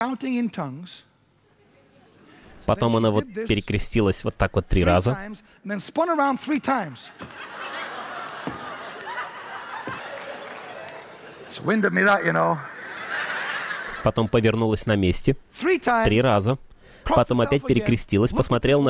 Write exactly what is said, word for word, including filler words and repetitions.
Потом она вот перекрестилась вот так вот три раза. Потом повернулась на месте три раза. Потом опять перекрестилась, посмотрела на